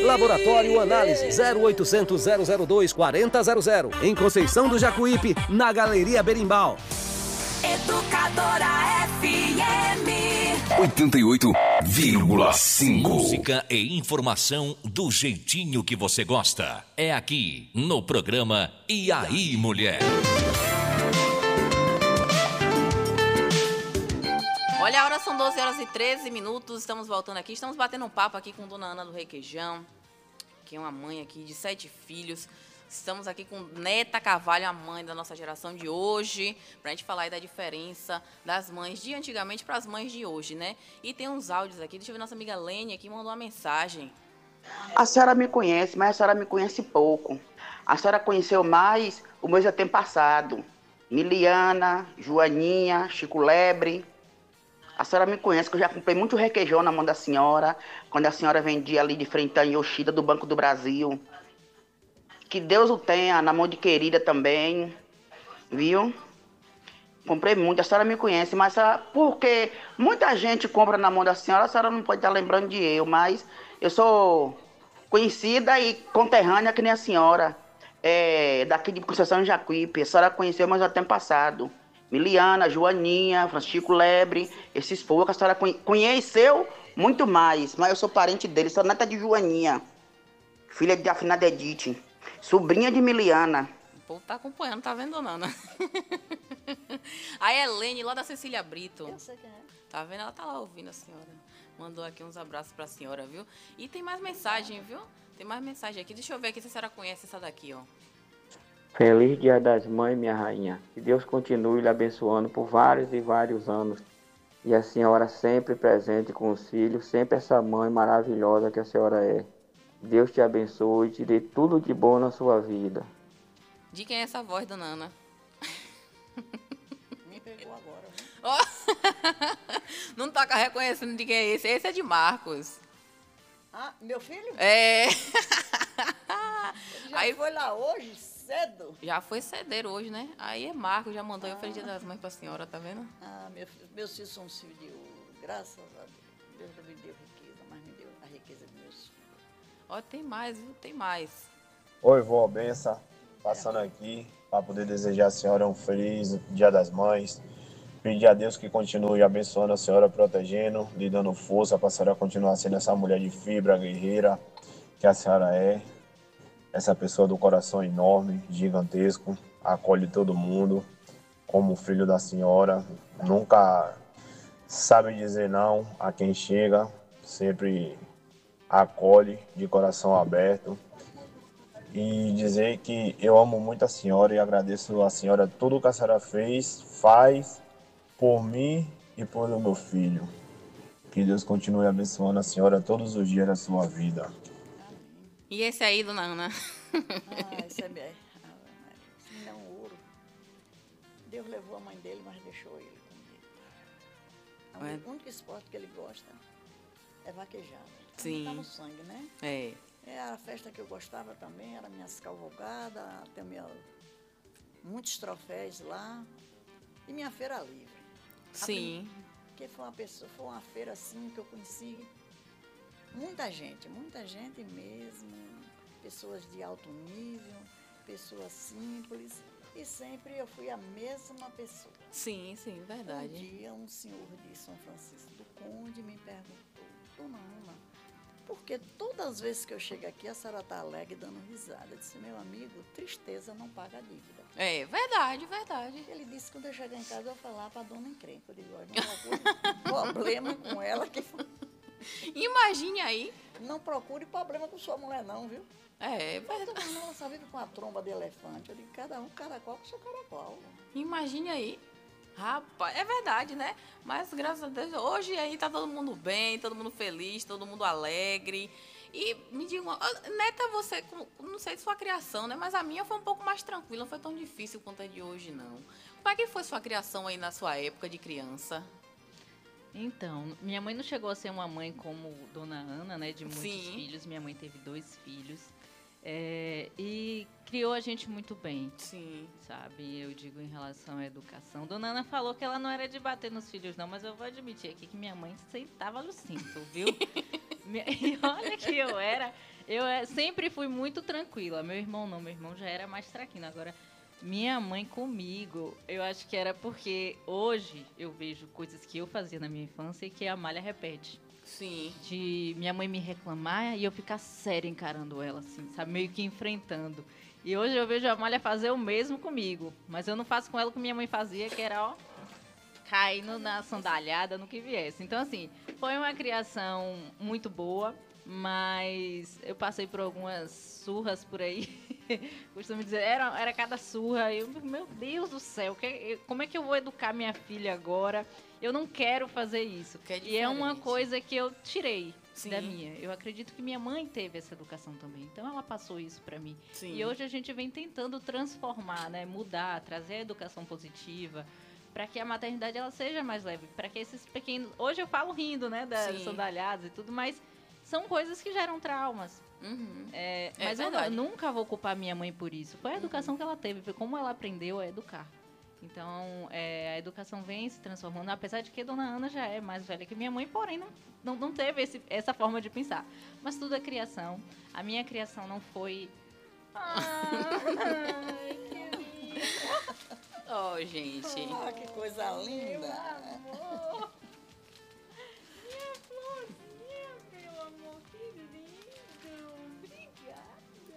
Laboratório Análise 0800 002 4000. Em Conceição do Jacuípe, na Galeria Berimbau. Educadora FM 88,5. Música e informação do jeitinho que você gosta. É aqui no programa E aí, Mulher? Olha, a hora são 12h13. Estamos voltando aqui. Estamos batendo um papo aqui com Dona Ana do Requeijão, que é uma mãe aqui de 7 filhos. Estamos aqui com Neta Carvalho, a mãe da nossa geração de hoje, para a gente falar aí da diferença das mães de antigamente para as mães de hoje, né? E tem uns áudios aqui. Deixa eu ver, nossa amiga Lênia aqui mandou uma mensagem. A senhora me conhece, mas a senhora me conhece pouco. A senhora conheceu mais o meu antepassado. Miliana, Joaninha, Chico Lebre. A senhora me conhece, que eu já comprei muito requeijão na mão da senhora, quando a senhora vendia ali de frente a Yoshida do Banco do Brasil. Que Deus o tenha, na mão de querida também, viu? Comprei muito, a senhora me conhece, mas porque muita gente compra na mão da senhora, a senhora não pode estar lembrando de eu, mas eu sou conhecida e conterrânea que nem a senhora, daqui de Conceição do Jacuípe. A senhora conheceu mais até passado. Miliana, Joaninha, Francisco Lebre, esses povos que a senhora conheceu muito mais, mas eu sou parente dele, sou neta de Joaninha, filha de Afinada Edith. Sobrinha de Miliana. O povo tá acompanhando, tá vendo, Nana? A Helene, lá da Cecília Brito. Eu sei quem é. Tá vendo? Ela tá lá ouvindo a senhora. Mandou aqui uns abraços pra senhora, viu? E tem mais mensagem, viu? Tem mais mensagem aqui. Deixa eu ver aqui se a senhora conhece essa daqui, ó. Feliz Dia das Mães, minha rainha. Que Deus continue lhe abençoando por vários e vários anos. E a senhora sempre presente com os filhos, sempre essa mãe maravilhosa que a senhora é. Deus te abençoe e te dê tudo de bom na sua vida. De quem é essa voz, dona Ana? Me pegou agora. Oh. Não tá reconhecendo de quem é esse. Esse é de Marcos. Ah, meu filho? É. Já foi lá hoje, cedo? Já foi cedeiro hoje, né? Aí é Marcos, já mandou eu Feliz Dia das Mães pra senhora, tá vendo? Ah, meus filhos são filhos de ouro. Graças a Deus. Deus não me deu riqueza, mas me deu a riqueza de meus filhos. Ó, tem mais, viu? Tem mais. Oi, vó Bença, passando aqui para poder desejar à senhora um feliz Dia das Mães. Pedir a Deus que continue abençoando a senhora, protegendo, lhe dando força para a senhora continuar sendo essa mulher de fibra, guerreira que a senhora é. Essa pessoa do coração enorme, gigantesco, acolhe todo mundo, como filho da senhora. Nunca sabe dizer não a quem chega, sempre acolhe de coração aberto. E dizer que eu amo muito a senhora e agradeço a senhora tudo que a senhora faz por mim e pelo meu filho. Que Deus continue abençoando a senhora todos os dias da sua vida. E esse aí, dona Ana? Esse é bem. Esse menino é um ouro. Deus levou a mãe dele, mas deixou ele comigo. O único esporte que ele gosta é vaquejar. Sim. Tá no sangue, né? É. A festa que eu gostava também, era minhas cavalgadas, muitos troféus lá. E minha feira livre. Sim. Porque foi uma feira assim que eu conheci muita gente mesmo, pessoas de alto nível, pessoas simples, e sempre eu fui a mesma pessoa. Sim, verdade. Um dia um senhor de São Francisco do Conde me perguntou: Dona Ana, porque todas as vezes que eu chego aqui a senhora está alegre dando risada? Eu disse: meu amigo, tristeza não paga dívida. É, verdade. Ele disse que quando eu chegar em casa eu vou falar para a dona encrenca. Eu digo: olha, não procure problema com ela que... Imagine aí. Não procure problema com sua mulher não, viu? É verdade. Ela só vive com a tromba de elefante. Eu digo: cada um caracol com seu caracol. Imagine aí. Rapaz, é verdade, né? Mas graças a Deus, hoje aí tá todo mundo bem, todo mundo feliz, todo mundo alegre. E me diga, Neta, você, não sei de sua criação, né? Mas a minha foi um pouco mais tranquila, não foi tão difícil quanto a de hoje, não. Como é que foi sua criação aí na sua época de criança? Então, minha mãe não chegou a ser uma mãe como Dona Ana, né? De muitos filhos. Minha mãe teve 2 filhos. E criou a gente muito bem. Sim. Sabe? Eu digo em relação à educação. Dona Ana falou que ela não era de bater nos filhos, não. Mas eu vou admitir aqui que minha mãe sentava no cinto, viu? E olha que eu era Eu sempre fui muito tranquila. Meu irmão não, meu irmão já era mais traquino. Agora, minha mãe comigo, eu acho que era porque hoje eu vejo coisas que eu fazia na minha infância e que a Amália repete. Sim. De minha mãe me reclamar e eu ficar séria encarando ela, assim, sabe? Meio que enfrentando. E hoje eu vejo a Amália fazer o mesmo comigo. Mas eu não faço com ela o que minha mãe fazia, que era, ó, caindo na sandalhada, no que viesse. Então, assim, foi uma criação muito boa, mas eu passei por algumas surras por aí. Costumo dizer, era cada surra. Meu Deus do céu, como é que eu vou educar minha filha agora? Eu não quero fazer isso. E é uma coisa que eu tirei da minha. Eu acredito que minha mãe teve essa educação também. Então, ela passou isso para mim. Sim. E hoje a gente vem tentando transformar, né? Mudar, trazer a educação positiva para que a maternidade ela seja mais leve. Para que esses pequenos... Hoje eu falo rindo, né? Das sandalhadas e tudo, mas são coisas que geram traumas. Uhum. Mas eu nunca vou culpar minha mãe por isso. Foi a educação que ela teve, foi como ela aprendeu a educar. Então, a educação vem se transformando, apesar de que Dona Ana já é mais velha que minha mãe, porém não teve essa forma de pensar. Mas tudo é criação. A minha criação não foi... Ai, que lindo! Oh, gente. Que coisa linda. Meu amor. Minha florzinha, meu amor, que lindo. Obrigada.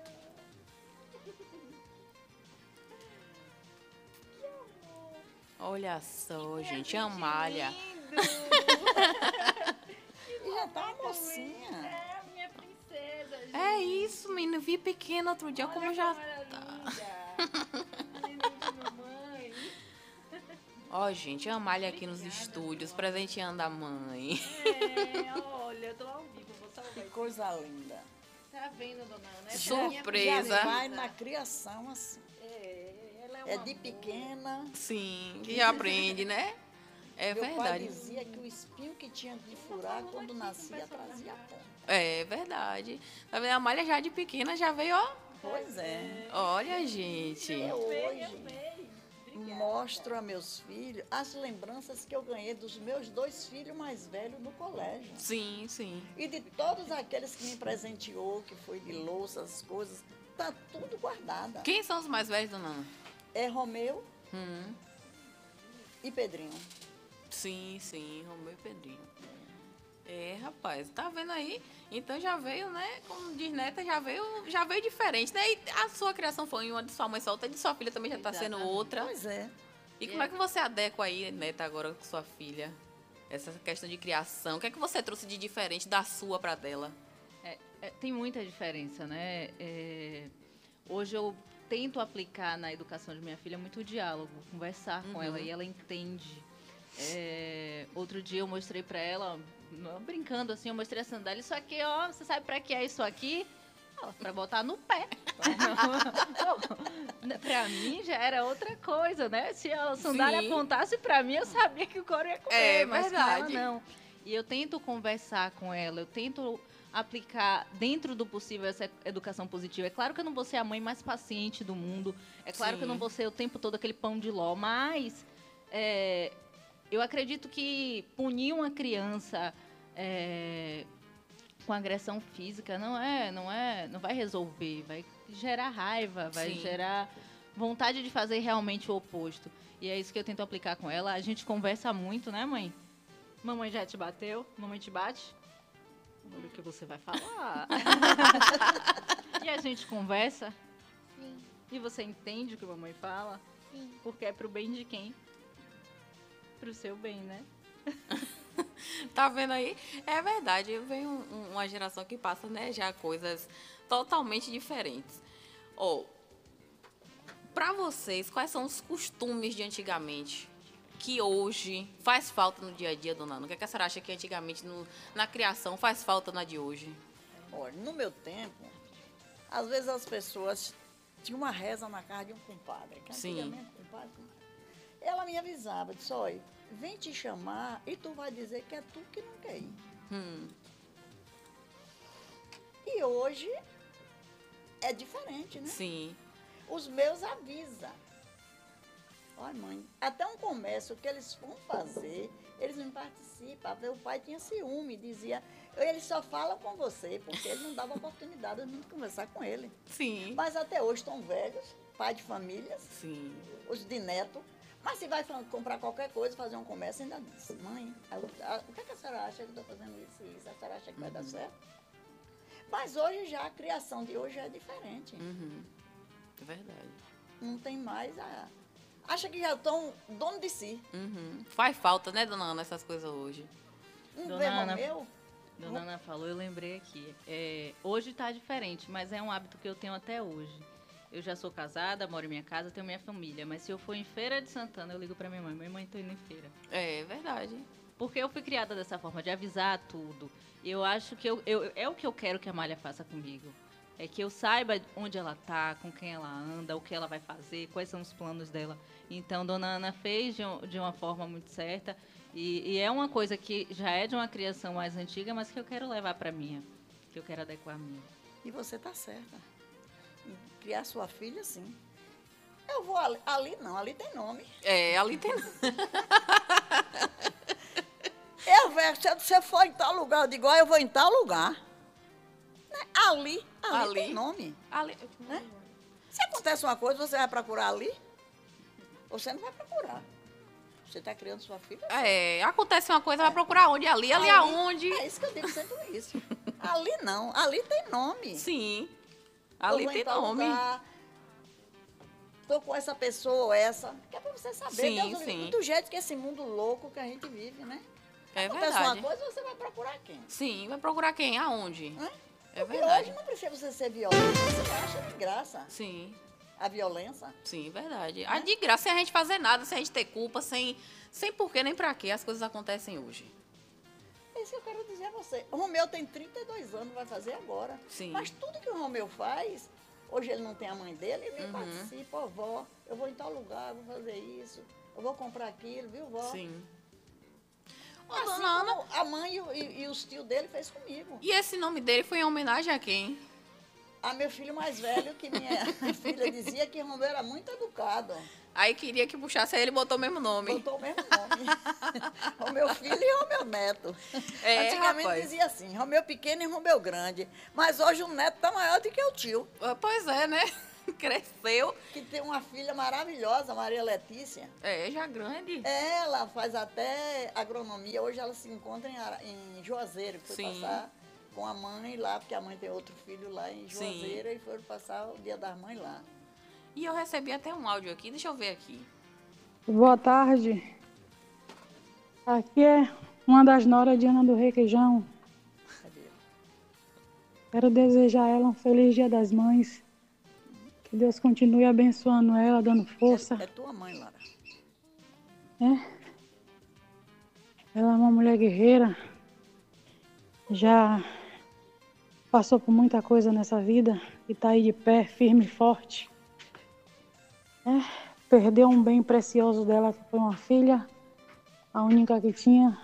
Que amor. Olha só, gente, a Amália. E já tá uma mocinha. É a minha princesa, gente. É isso, menino. Vi pequena outro dia, como já tá. Ó, gente, a Amália aqui nos estúdios, presenteando a mãe. Olha, eu tô ao vivo, vou salvar. Que coisa linda. Tá vendo, Dona Ana? Surpresa. Já vai na criação assim. Ela É de pequena. Sim, que já aprende, né? É Meu pai verdade. dizia que o espinho que tinha de furar quando nascia trazia a ponta. É verdade. Tá vendo? A Amália já de pequena já veio, ó. Pois é. Olha, gente. Eu hoje mostro a meus filhos as lembranças que eu ganhei dos meus 2 filhos mais velhos no colégio. Sim, sim. E de todos aqueles que me presenteou, que foi de louça, as coisas, tá tudo guardada. Quem são os mais velhos, Dona Ana? É Romeu e Pedrinho. Sim, sim, Romeu e Pedrinho. É, rapaz, tá vendo aí? Então já veio, né? Como diz Neta, já veio diferente, né? E a sua criação foi uma de sua mãe só, outra de sua filha também já tá sendo outra. Pois é. E como é que você adequa aí, Neta, agora com sua filha? Essa questão de criação. O que é que você trouxe de diferente da sua pra dela? Tem muita diferença, né? Hoje eu tento aplicar na educação de minha filha muito diálogo, conversar com ela e ela entende. Outro dia eu mostrei pra ela, brincando assim, eu mostrei a sandália. Isso aqui, ó, você sabe pra que é isso aqui? Pra botar no pé. Pra mim já era outra coisa, né? Se a sandália apontasse pra mim, eu sabia que o couro ia comer, mas verdade. com ela não. E eu tento conversar com ela, eu tento aplicar dentro do possível essa educação positiva. É claro que eu não vou ser a mãe mais paciente do mundo, é claro que eu não vou ser o tempo todo aquele pão de ló, mas eu acredito que punir uma criança com agressão física não vai resolver, vai gerar raiva, vai gerar vontade de fazer realmente o oposto. E é isso que eu tento aplicar com ela. A gente conversa muito, né, mãe? Mamãe já te bateu? Mamãe te bate? Olha o que você vai falar. E a gente conversa? Sim. E você entende o que a mamãe fala? Sim. Porque é pro bem de quem? Pro seu bem, né? Tá vendo aí? É verdade, vem uma geração que passa, né, já coisas totalmente diferentes. Pra vocês, quais são os costumes de antigamente que hoje faz falta no dia a dia, Dona Ana? O que a senhora acha que antigamente na criação faz falta na de hoje? Olha, no meu tempo, às vezes as pessoas tinham uma reza na casa de um compadre. Que antigamente, compadre, ela me avisava, disse, olha, vem te chamar e tu vai dizer que é tu que não quer ir. E hoje é diferente, né? Sim. Os meus avisam. Olha, mãe, até um comércio que eles vão fazer, eles não participam. O pai tinha ciúme, dizia, ele só fala com você, porque ele não dava oportunidade de conversar com ele. Sim. Mas até hoje estão velhos, pai de famílias, Sim. os de neto. Mas se vai comprar qualquer coisa, fazer um comércio, ainda diz, mãe, o que a senhora acha que eu estou fazendo isso e isso? A senhora acha que vai dar certo? Mas hoje já, a criação de hoje é diferente. É verdade. Não tem mais acha que já estão dono de si. Faz falta, né, dona Ana, essas coisas hoje. Não vê Romeu? Dona Ana falou, eu lembrei aqui. Hoje está diferente, mas é um hábito que eu tenho até hoje. Eu já sou casada, moro em minha casa, tenho minha família. Mas se eu for em Feira de Santana, eu ligo para minha mãe. Mãe, tô indo em feira. É verdade. Porque eu fui criada dessa forma, de avisar tudo. Eu acho que é o que eu quero que a Amália faça comigo. É que eu saiba onde ela tá, com quem ela anda, o que ela vai fazer, quais são os planos dela. Então, Dona Ana fez de uma forma muito certa. E é uma coisa que já é de uma criação mais antiga, mas que eu quero levar para minha. Que eu quero adequar a minha. E você tá certa. Em criar sua filha, sim. Eu vou ali não, ali tem nome. Ali tem. Se você for em tal lugar, eu digo, eu vou em tal lugar. Né? Ali tem nome. Ali. Né? Se acontece uma coisa, você vai procurar ali? Você não vai procurar. Você está criando sua filha? Acontece uma coisa, vai procurar onde? Ali aonde? É isso que eu digo sempre isso. Ali não, ali tem nome. Sim. Ali tem nome. Estou com essa pessoa ou essa. Que é para você saber. Sim, sim. Do jeito que esse mundo louco que a gente vive, né? Acontece verdade. uma coisa, você vai procurar quem? Sim, vai procurar quem? Aonde? Porque verdade. hoje não precisa você ser violento, você acha de graça. Sim. A violência. Sim, verdade. De graça, sem a gente fazer nada, sem a gente ter culpa, sem porquê nem pra quê, as coisas acontecem hoje. É isso que eu quero dizer a você. O Romeu tem 32 anos, vai fazer agora. Sim. Mas tudo que o Romeu faz, hoje ele não tem a mãe dele, ele participa, vó, eu vou em tal lugar, vou fazer isso, eu vou comprar aquilo, viu, vó? Sim. Assim Dona Ana, a mãe e os tios dele fez comigo. E esse nome dele foi em homenagem a quem? A meu filho mais velho, que minha filha dizia que Romeu era muito educado. Aí queria que puxasse, aí ele botou o mesmo nome. Botou o mesmo nome. Romeu filho e Romeu neto. Antigamente rapaz. dizia assim, Romeu pequeno e Romeu grande. Mas hoje o neto tá maior do que o tio. Pois é, né? Cresceu. Que tem uma filha maravilhosa, Maria Letícia. Já grande. Ela faz até agronomia. Hoje ela se encontra em Juazeiro. Foi passar com a mãe lá, porque a mãe tem outro filho lá em Juazeiro. E foram passar o Dia das Mães lá. E eu recebi até um áudio aqui. Deixa eu ver aqui. Boa tarde. Aqui é uma das noras de Ana do Requeijão. Cadê? Quero desejar a ela um feliz Dia das Mães. Que Deus continue abençoando ela, dando força. É tua mãe, Lara. Ela é uma mulher guerreira. Já passou por muita coisa nessa vida e está aí de pé, firme e forte. Perdeu um bem precioso dela, que foi uma filha, a única que tinha.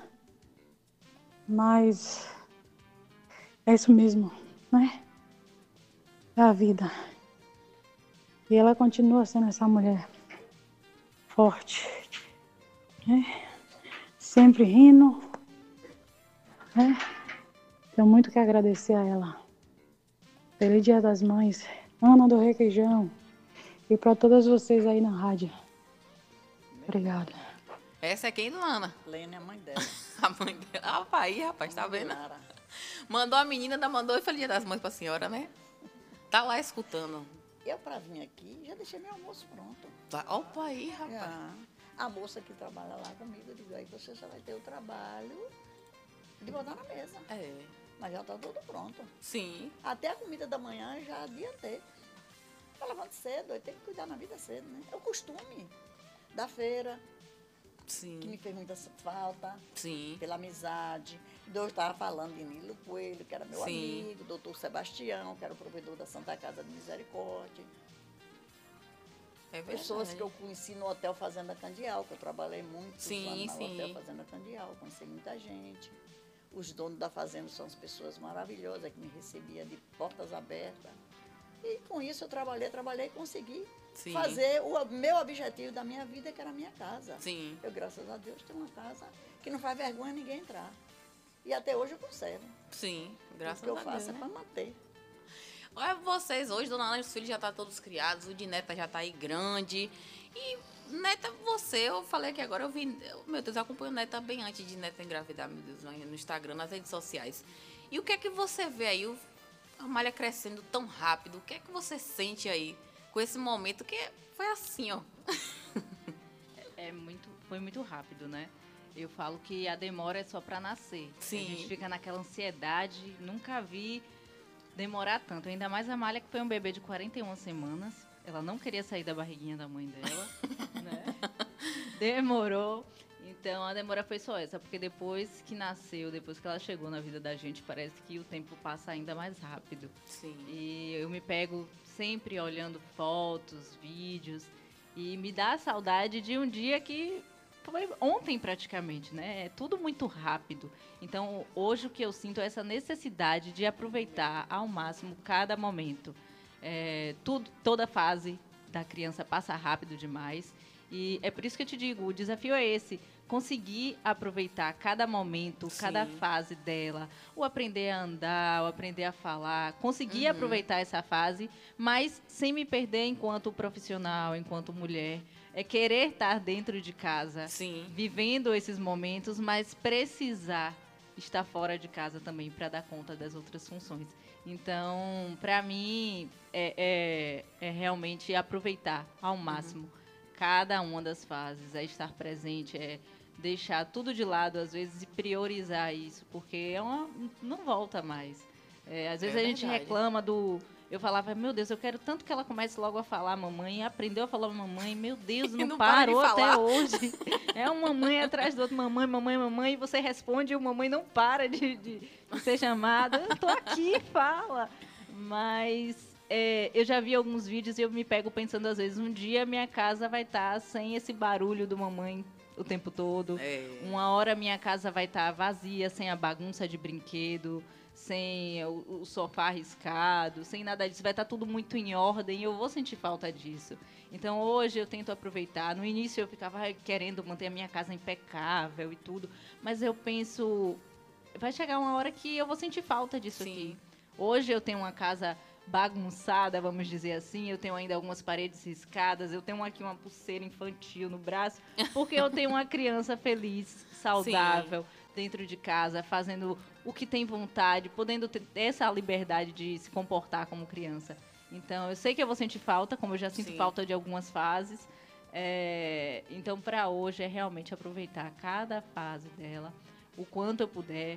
Mas é isso mesmo, né? É a vida. E ela continua sendo essa mulher forte, sempre rindo. Tenho muito que agradecer a ela. Feliz Dia das Mães, Ana do Requeijão. E para todas vocês aí na rádio. Obrigada. Essa é quem, dona Ana? Lene é a mãe dela. A mãe dela. Rapaz, tá vendo? Lara. Mandou a menina, mandou e Feliz Dia das Mães pra senhora, né? Tá lá escutando. Eu, para vir aqui, já deixei meu almoço pronto. Opa aí, rapaz. Já. A moça que trabalha lá comigo, eu digo, aí você só vai ter o trabalho de botar na mesa. Mas já tá tudo pronto. Sim. Até a comida da manhã já adiantei. Eu levanto cedo, eu tenho que cuidar na vida cedo, né? É o costume da feira. Sim. Que me fez muita falta. Sim. Pela amizade. Eu estava falando de Nilo Coelho, que era meu amigo, doutor Sebastião, que era o provedor da Santa Casa de Misericórdia. Pessoas que eu conheci no Hotel Fazenda Candial, que eu trabalhei muito anos no Hotel Fazenda Candial, conheci muita gente. Os donos da fazenda são as pessoas maravilhosas que me recebiam de portas abertas. E com isso eu trabalhei e consegui Sim. fazer o meu objetivo da minha vida, que era a minha casa. Sim. Eu, graças a Deus, tenho uma casa que não faz vergonha ninguém entrar. E até hoje eu conservo. Sim, graças O que eu a faço Deus, é né? para manter. Olha vocês hoje, dona Ana, os filhos já estão todos criados, o de neta já está aí grande. E neta, eu falei aqui agora, meu Deus, eu acompanho neta bem antes de neta engravidar, meu Deus, no Instagram, nas redes sociais. E o que é que você vê aí, a Amália crescendo tão rápido, o que é que você sente aí com esse momento que foi assim, ó? Foi muito rápido, né? Eu falo que a demora é só para nascer. Sim. A gente fica naquela ansiedade, nunca vi demorar tanto. Ainda mais a Amália, que foi um bebê de 41 semanas. Ela não queria sair da barriguinha da mãe dela, né? Demorou. Então, a demora foi só essa, porque depois que nasceu, depois que ela chegou na vida da gente, parece que o tempo passa ainda mais rápido. Sim. E eu me pego sempre olhando fotos, vídeos, e me dá a saudade de um dia que foi ontem praticamente, né? É tudo muito rápido. Então, hoje o que eu sinto é essa necessidade de aproveitar ao máximo cada momento. Toda fase da criança passa rápido demais. E é por isso que eu te digo, o desafio é esse, conseguir aproveitar cada momento, cada fase dela, o aprender a andar, o aprender a falar, conseguir aproveitar essa fase, mas sem me perder enquanto profissional, enquanto mulher. É querer estar dentro de casa, vivendo esses momentos, mas precisar estar fora de casa também para dar conta das outras funções. Então, para mim, é realmente aproveitar ao máximo cada uma das fases, é estar presente, é deixar tudo de lado, às vezes, e priorizar isso, porque não volta mais. Às vezes a gente reclama Eu falava, meu Deus, eu quero tanto que ela comece logo a falar mamãe, aprendeu a falar mamãe, meu Deus, não parou até hoje. É uma mamãe atrás do outro, mamãe, mamãe, mamãe, e você responde e o mamãe não para de ser chamada. Eu tô aqui, fala. Mas eu já vi alguns vídeos e eu me pego pensando, às vezes, um dia minha casa vai estar sem esse barulho do mamãe o tempo todo. Uma hora minha casa vai estar vazia, sem a bagunça de brinquedo, sem o sofá arriscado, sem nada disso. Vai estar tudo muito em ordem e eu vou sentir falta disso. Então, hoje eu tento aproveitar. No início eu ficava querendo manter a minha casa impecável e tudo, mas eu penso, vai chegar uma hora que eu vou sentir falta disso aqui. Hoje eu tenho uma casa bagunçada, vamos dizer assim, eu tenho ainda algumas paredes riscadas, eu tenho aqui uma pulseira infantil no braço, porque eu tenho uma criança feliz, saudável, dentro de casa, fazendo o que tem vontade, podendo ter essa liberdade de se comportar como criança. Então, eu sei que eu vou sentir falta, como eu já sinto falta de algumas fases. Então, para hoje, é realmente aproveitar cada fase dela, o quanto eu puder.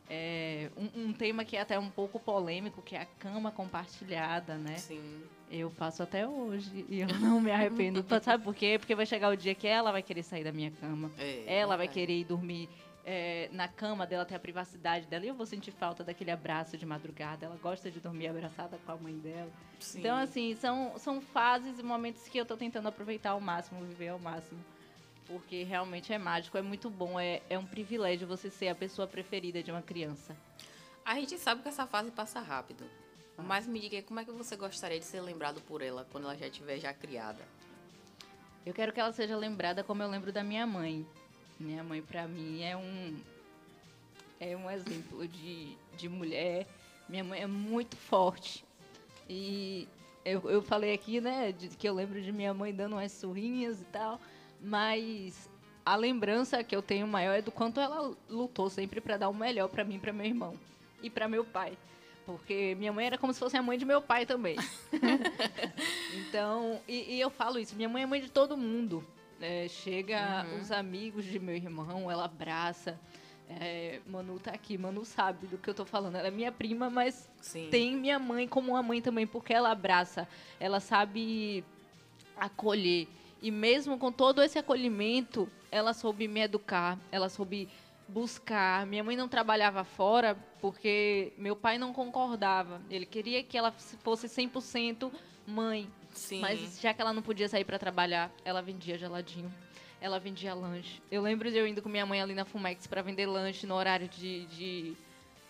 Um tema que é até um pouco polêmico, que é a cama compartilhada, né? Sim. Eu faço até hoje e eu não me arrependo. Sabe por quê? Porque vai chegar o dia que ela vai querer sair da minha cama. Ela vai querer ir dormir na cama dela, ter a privacidade dela. E eu vou sentir falta daquele abraço de madrugada. Ela gosta de dormir abraçada com a mãe dela. Sim. Então, assim, são fases e momentos que eu tô tentando aproveitar ao máximo, viver ao máximo. Porque realmente é mágico, é muito bom, é um privilégio você ser a pessoa preferida de uma criança. A gente sabe que essa fase passa rápido. Mas me diga, como é que você gostaria de ser lembrado por ela quando ela já estiver já criada? Eu quero que ela seja lembrada como eu lembro da minha mãe. Minha mãe, pra mim, é um exemplo de mulher. Minha mãe é muito forte. E eu falei aqui, né, que eu lembro de minha mãe dando umas surrinhas e tal. Mas a lembrança que eu tenho maior é do quanto ela lutou sempre para dar o melhor para mim, para meu irmão e para meu pai. Porque minha mãe era como se fosse a mãe de meu pai também. Então, e eu falo isso, minha mãe é mãe de todo mundo. Chega os amigos de meu irmão, ela abraça. Manu tá aqui, Manu sabe do que eu tô falando. Ela é minha prima, mas tem minha mãe como uma mãe também, porque ela abraça. Ela sabe acolher. E mesmo com todo esse acolhimento, ela soube me educar, ela soube buscar. Minha mãe não trabalhava fora porque meu pai não concordava. Ele queria que ela fosse 100% mãe. Sim. Mas já que ela não podia sair para trabalhar, ela vendia geladinho, ela vendia lanche. Eu lembro de eu indo com minha mãe ali na Fumex para vender lanche no horário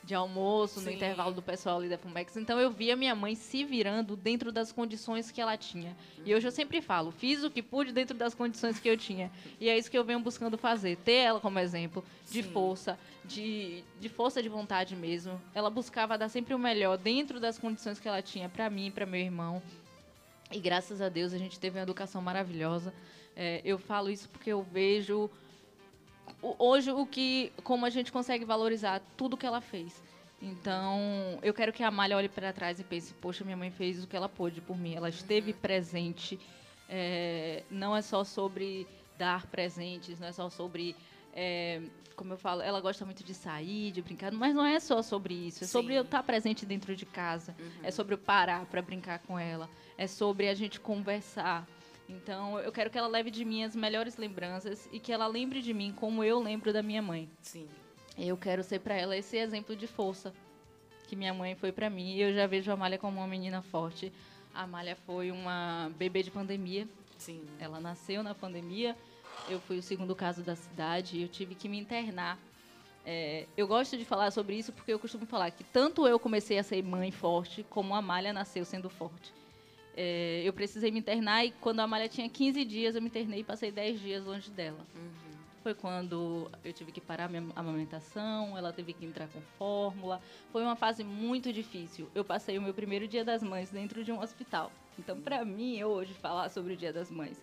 de almoço, no Sim. intervalo do pessoal ali da Fumex. Então eu via minha mãe se virando dentro das condições que ela tinha. E hoje eu sempre falo, fiz o que pude dentro das condições que eu tinha. E é isso que eu venho buscando fazer. Ter ela como exemplo de Sim. força, de força de vontade mesmo. Ela buscava dar sempre o melhor dentro das condições que ela tinha para mim e para meu irmão. E graças a Deus a gente teve uma educação maravilhosa. Eu falo isso porque eu vejo hoje como a gente consegue valorizar tudo que ela fez. Então, eu quero que a Amália olhe para trás e pense, poxa, minha mãe fez o que ela pôde por mim. Ela esteve presente. Não é só sobre dar presentes, não é só sobre... como eu falo, ela gosta muito de sair, de brincar, mas não é só sobre isso. É sobre eu estar presente dentro de casa. É sobre eu parar para brincar com ela. É sobre a gente conversar. Então, eu quero que ela leve de mim as melhores lembranças e que ela lembre de mim como eu lembro da minha mãe. Sim. Eu quero ser para ela esse exemplo de força que minha mãe foi para mim. E eu já vejo a Amália como uma menina forte. A Amália foi uma bebê de pandemia. Sim. Ela nasceu na pandemia. Eu fui o segundo caso da cidade e eu tive que me internar. Eu gosto de falar sobre isso porque eu costumo falar que tanto eu comecei a ser mãe forte, como a Amália nasceu sendo forte. Eu precisei me internar e quando a Amália tinha 15 dias, eu me internei e passei 10 dias longe dela. Foi quando eu tive que parar a minha amamentação, ela teve que entrar com fórmula. Foi uma fase muito difícil. Eu passei o meu primeiro Dia das Mães dentro de um hospital. Então, para mim, hoje, falar sobre o Dia das Mães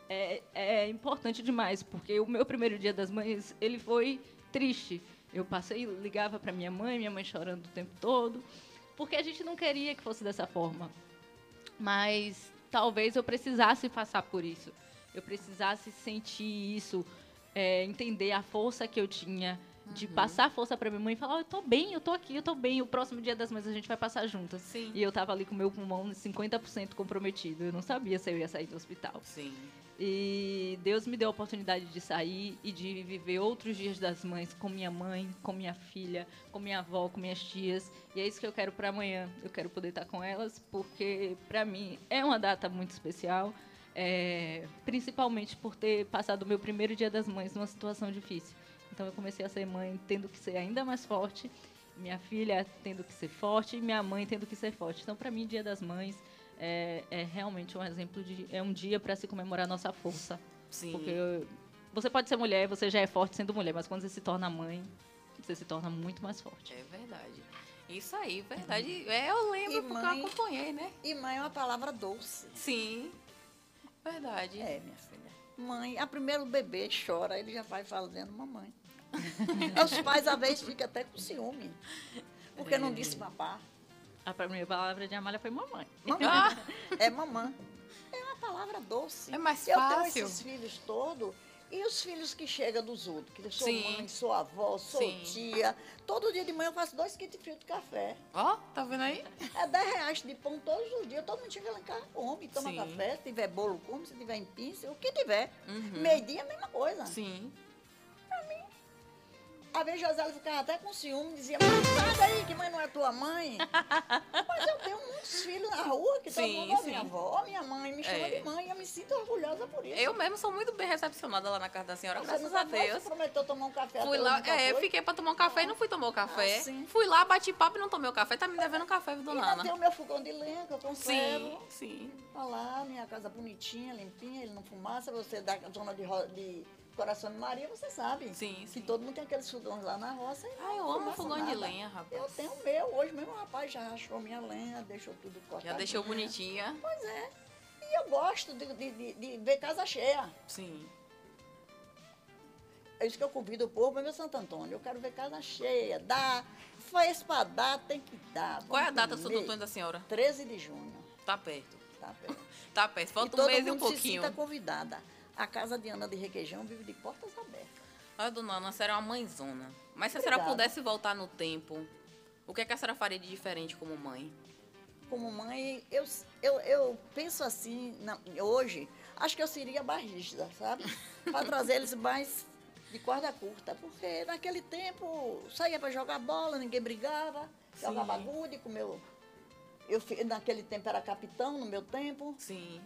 é importante demais, porque o meu primeiro Dia das Mães, ele foi triste. Eu ligava para minha mãe chorando o tempo todo, porque a gente não queria que fosse dessa forma. Mas talvez eu precisasse passar por isso. Eu precisasse sentir isso, entender a força que eu tinha, de passar força para minha mãe e falar, eu tô bem, eu tô aqui, eu tô bem. O próximo Dia das Mães a gente vai passar juntas. Sim. E eu tava ali com o meu pulmão 50% comprometido. Eu não sabia se eu ia sair do hospital. Sim. E Deus me deu a oportunidade de sair e de viver outros Dias das Mães com minha mãe, com minha filha, com minha avó, com minhas tias. E é isso que eu quero para amanhã. Eu quero poder estar com elas, porque para mim é uma data muito especial, principalmente por ter passado o meu primeiro Dia das Mães numa situação difícil. Então eu comecei a ser mãe tendo que ser ainda mais forte, minha filha tendo que ser forte e minha mãe tendo que ser forte. Então, para mim, Dia das Mães é realmente um exemplo é um dia para se comemorar a nossa força. Sim. Porque você pode ser mulher, você já é forte sendo mulher, mas quando você se torna mãe, você se torna muito mais forte. É verdade. Isso aí, verdade. Eu lembro porque eu acompanhei, né? E mãe é uma palavra doce. Sim. Verdade. Minha filha. Mãe, a primeiro bebê chora, ele já vai falando mamãe. Os pais, às vezes, ficam até com ciúme. Porque não disse papá. A primeira palavra de Amália foi mamãe. Mamãe. É mamãe. É uma palavra doce. É mais eu fácil. Tenho esses filhos todos. E os filhos que chegam dos outros? Que eu sou Sim. mãe, sou avó, sou Sim. tia. Todo dia de manhã eu faço 2 kg de fio de café. Ó, tá vendo aí? É R$10 de pão todos os dias. Todo mundo chega lá em casa, come, toma Sim. café. Se tiver bolo, come. Se tiver empince, o que tiver. Uhum. Meio-dia, a mesma coisa. Sim. Às vezes Josélia ficava até com ciúme, dizia, mas sai daí que mãe não é tua mãe. Mas eu tenho muitos filhos na rua que todo Sim, mundo, ó sim. minha avó, ó minha mãe, me chama de mãe, e eu me sinto orgulhosa por isso. Eu mesmo sou muito bem recepcionada lá na casa da senhora, Você graças não a sabe, mas Deus. Você prometeu tomar um café Fui até lá, hoje, nunca foi? fiquei pra tomar um café e não fui tomar o café. sim. Fui lá, bati papo e não tomei o café. Tá me devendo um café, viu, E dona ainda Ana? tem o meu fogão de lenha que eu conservo. Sim. Olha lá, minha casa bonitinha, limpinha, ele não fumaça, você da zona de Coração de Maria, você sabe. Sim. Que todo mundo tem aqueles fogões lá na roça. Ai, eu amo fogão de lenha, rapaz. Eu tenho o meu. Hoje mesmo o rapaz já achou minha lenha, deixou tudo cortado. Já deixou bonitinha. Pois é. E eu gosto de ver casa cheia. Sim. É isso que eu convido o povo, meu Santo Antônio. Eu quero ver casa cheia. Dá. Faz pra dar, tem que dar. Qual é a Vamos data do Santo comer. Antônio da senhora? 13 de junho. Tá perto. Tá perto. Tá perto. Falta e um mês e um todo mundo pouquinho. se sinta convidada. A casa de Ana de Requeijão vive de portas abertas. Olha, dona Ana, a senhora é uma mãezona. Mas se a senhora Obrigada. pudesse voltar no tempo, o que é que a senhora faria de diferente como mãe? Como mãe, eu penso assim, hoje, acho que eu seria barrista, sabe? Para trazer eles mais de corda curta. Porque naquele tempo, saía para jogar bola, ninguém brigava, jogava gude com meu... naquele tempo era capitão, no meu tempo. Sim.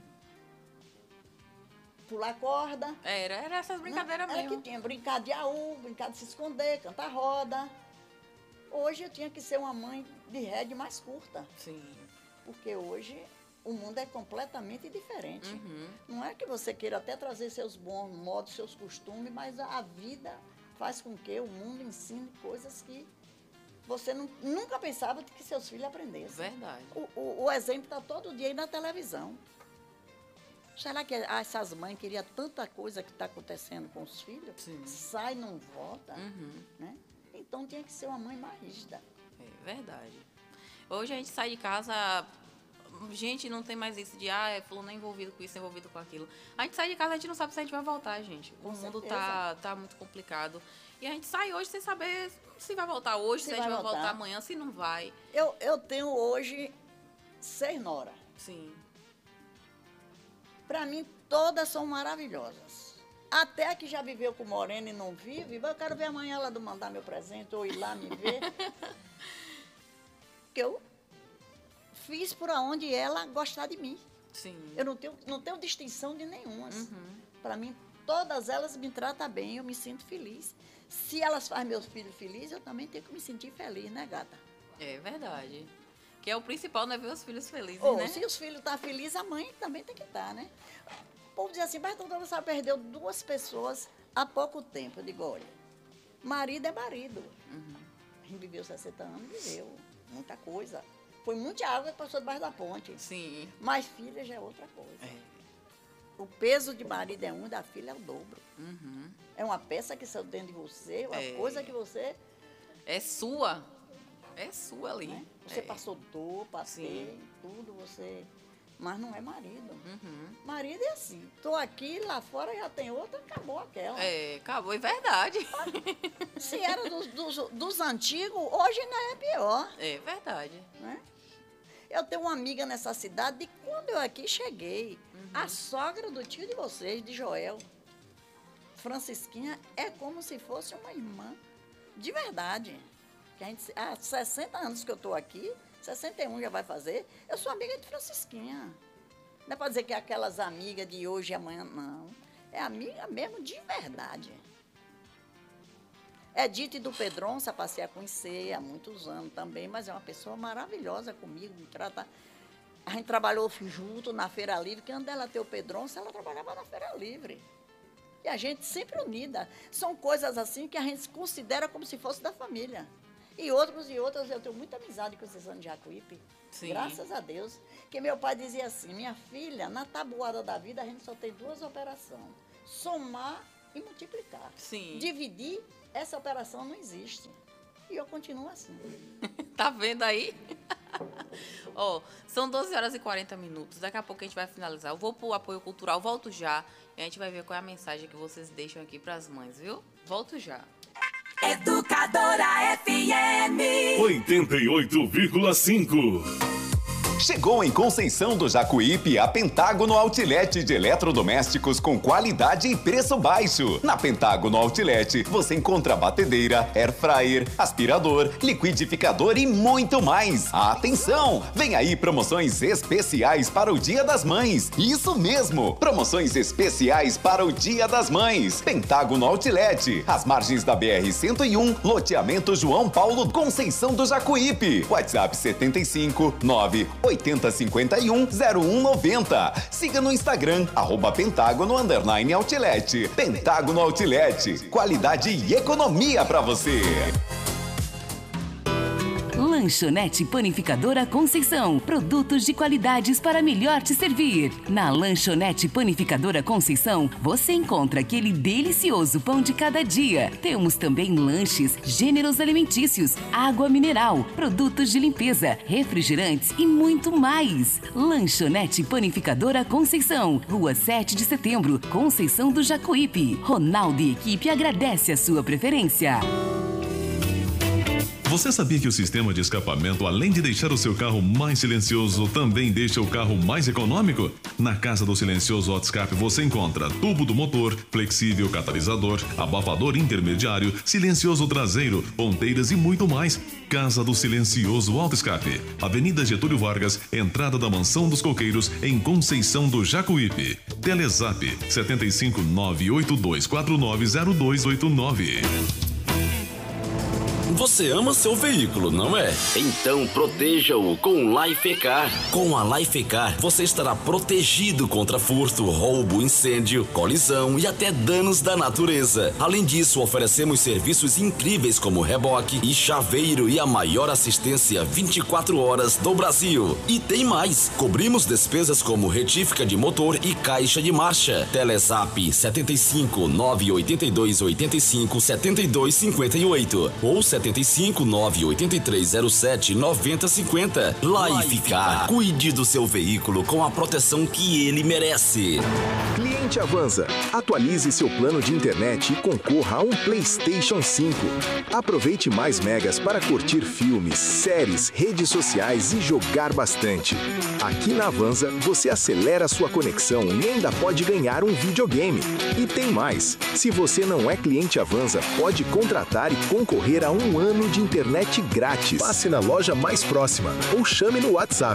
Pular corda. Era essas brincadeiras Era mesmo. que tinha brincar de AU, brincar de se esconder, cantar roda. Hoje eu tinha que ser uma mãe de rédea mais curta. Sim. Porque hoje o mundo é completamente diferente. Não é que você queira até trazer seus bons modos, seus costumes, mas a vida faz com que o mundo ensine coisas que você nunca pensava que seus filhos aprendessem. Verdade. O exemplo está todo dia aí na televisão. Será que essas mães queriam tanta coisa que está acontecendo com os filhos? Sim. Sai, não volta, né? Então tinha que ser uma mãe mais rígida. É verdade. Hoje a gente sai de casa, gente, não tem mais isso de, fulano é envolvido com isso, envolvido com aquilo. A gente sai de casa, a gente não sabe se a gente vai voltar, gente. O mundo tá muito complicado. E a gente sai hoje sem saber se vai voltar hoje, se a gente vai voltar amanhã, se não vai. Eu tenho hoje 6 noras. Sim. Para mim, todas são maravilhosas. Até a que já viveu com Morena e não vive, eu quero ver amanhã ela mandar meu presente ou ir lá me ver. Porque eu fiz por onde ela gostar de mim. Sim. Eu não tenho distinção de nenhuma. Para mim, todas elas me tratam bem, eu me sinto feliz. Se elas fazem meus filhos felizes, eu também tenho que me sentir feliz, né, gata? É verdade. Que é o principal, né? Ver os filhos felizes, Ou, né? se os filhos estão felizes, a mãe também tem que estar, né? O povo diz assim, mas doutora, você perdeu 2 pessoas há pouco tempo. Eu digo, olha, marido é marido. A gente viveu 60 anos, viveu muita coisa. Foi muita água que passou debaixo da ponte. Sim. Mas filha já é outra coisa. O peso de marido é um, da filha é o dobro. É uma peça que saiu dentro de você, uma coisa que você... É sua. É sua ali. Né? Você passou dor, passei, tudo, você... Mas não é marido. Marido é assim. Tô aqui, lá fora já tem outra, acabou aquela. Acabou, é verdade. Se era dos antigos, hoje ainda é pior. É verdade. Né? Eu tenho uma amiga nessa cidade, de quando eu aqui cheguei, a sogra do tio de vocês, de Joel, Francisquinha, é como se fosse uma irmã. De verdade. Que a gente, há 60 anos que eu estou aqui, 61 já vai fazer, eu sou amiga de Francisquinha. Não é para dizer que é aquelas amigas de hoje e amanhã, não. É amiga mesmo de verdade. Edith do Pedronça, passei a conhecer há muitos anos também, mas é uma pessoa maravilhosa comigo, me trata... A gente trabalhou junto na Feira Livre, que antes dela ter o Pedronça, ela trabalhava na Feira Livre. E a gente sempre unida. São coisas assim que a gente considera como se fosse da família. E outros e outras, eu tenho muita amizade com esses anos de Jacuípe. Sim. Graças a Deus. Que meu pai dizia assim, minha filha, na tabuada da vida a gente só tem 2 operações. Somar e multiplicar. Sim. Dividir, essa operação não existe. E eu continuo assim. Tá vendo aí? São 12 horas e 40 minutos. Daqui a pouco a gente vai finalizar. Eu vou pro apoio cultural, volto já. E a gente vai ver qual é a mensagem que vocês deixam aqui pras mães, viu? Volto já. Educadora FM 88,5. Chegou em Conceição do Jacuípe a Pentágono Outlet de eletrodomésticos com qualidade e preço baixo. Na Pentágono Outlet você encontra batedeira, air fryer, aspirador, liquidificador e muito mais. Atenção! Vem aí promoções especiais para o Dia das Mães. Isso mesmo! Promoções especiais para o Dia das Mães. Pentágono Outlet, às margens da BR-101, loteamento João Paulo, Conceição do Jacuípe. WhatsApp 75 9 8051-0190. Siga no Instagram, @Pentágono_Outlet. Pentágono Outlet. Qualidade e economia pra você. Lanchonete Panificadora Conceição. Produtos de qualidades para melhor te servir. Na Lanchonete Panificadora Conceição, você encontra aquele delicioso pão de cada dia. Temos também lanches, gêneros alimentícios, água mineral, produtos de limpeza, refrigerantes e muito mais. Lanchonete Panificadora Conceição. Rua 7 de Setembro, Conceição do Jacuípe. Ronaldo e equipe agradece a sua preferência. Você sabia que o sistema de escapamento, além de deixar o seu carro mais silencioso, também deixa o carro mais econômico? Na Casa do Silencioso Auto Escape você encontra tubo do motor, flexível catalisador, abafador intermediário, silencioso traseiro, ponteiras e muito mais. Casa do Silencioso Auto Escape, Avenida Getúlio Vargas, entrada da Mansão dos Coqueiros, em Conceição do Jacuípe. Telezap 75 982490289. Você ama seu veículo, não é? Então proteja-o com Lifecar. Com a Lifecar, você estará protegido contra furto, roubo, incêndio, colisão e até danos da natureza. Além disso, oferecemos serviços incríveis como reboque e chaveiro e a maior assistência 24 horas do Brasil. E tem mais, cobrimos despesas como retífica de motor e caixa de marcha. Telezap 75 982 85 72 58 ou 75 983 07 90 50. Lifecar. Cuide do seu veículo com a proteção que ele merece. Cliente Avanza, atualize seu plano de internet e concorra a um PlayStation 5. Aproveite mais megas para curtir filmes, séries, redes sociais e jogar bastante. Aqui na Avanza, você acelera sua conexão e ainda pode ganhar um videogame. E tem mais, se você não é cliente Avanza, pode contratar e concorrer a 1 ano de internet grátis. Passe na loja mais próxima ou chame no WhatsApp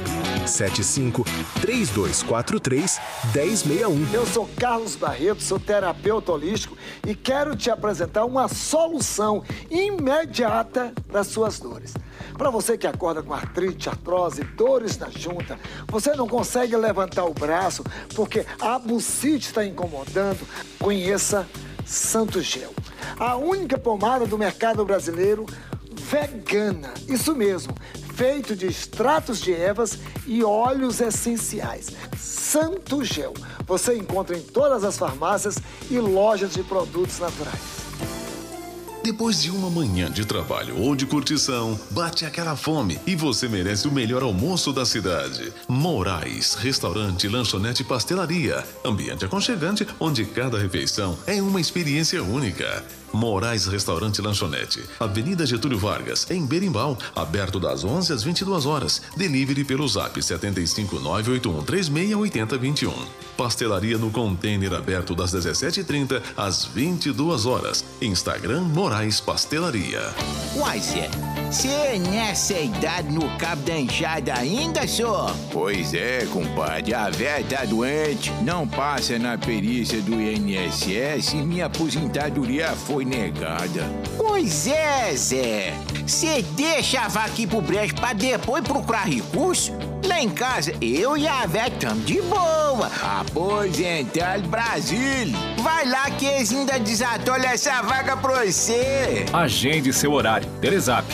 75-3243-1061. Eu sou Carlos Barreto, sou terapeuta holístico e quero te apresentar uma solução imediata das suas dores. Para você que acorda com artrite, artrose, dores na junta, você não consegue levantar o braço porque a bucite está incomodando, conheça Santo Gel. A única pomada do mercado brasileiro vegana, isso mesmo, feito de extratos de ervas e óleos essenciais. Santo Gel. Você encontra em todas as farmácias e lojas de produtos naturais. Depois de uma manhã de trabalho ou de curtição, bate aquela fome e você merece o melhor almoço da cidade. Moraes, restaurante, lanchonete e pastelaria. Ambiente aconchegante onde cada refeição é uma experiência única. Moraes Restaurante e Lanchonete, Avenida Getúlio Vargas, em Berimbau, aberto das 11 às 22 horas. Delivery pelo Zap 75981368021. Pastelaria no container aberto das 17h30 às 22 horas. Instagram Moraes Pastelaria. Uai, Zé, você nessa idade no cabo da enxada ainda, só? Pois é, compadre, a véia tá doente, não passa na perícia do INSS e minha aposentadoria foi negada. Pois é, Zé. Você deixa a vaca ir pro brejo pra depois procurar recurso? Lá em casa, eu e a véia tamo de boa. Aposentado Brasil. Vai lá que eles ainda desatolham essa vaga pra você. Agende seu horário. Telezap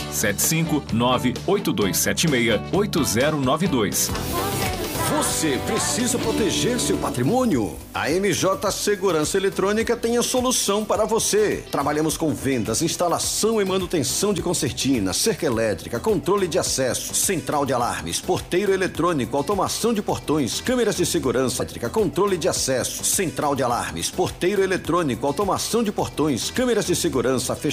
75982768092. Você precisa proteger seu patrimônio? A MJ Segurança Eletrônica tem a solução para você. Trabalhamos com vendas, instalação e manutenção de concertina, cerca elétrica, controle de acesso, central de alarmes, porteiro eletrônico, automação de portões, câmeras de segurança elétrica, controle de acesso, central de alarmes, porteiro eletrônico, automação de portões, câmeras de segurança,